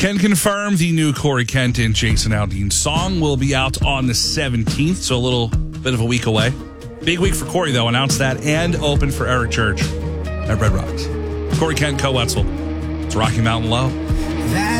Can confirm the new Corey Kent and Jason Aldean song will be out on the 17th, so a little bit of a week away. Big week for Corey, though. Announced that and open for Eric Church at Red Rocks. Corey Kent, Co-Wetzel. It's Rocky Mountain Low.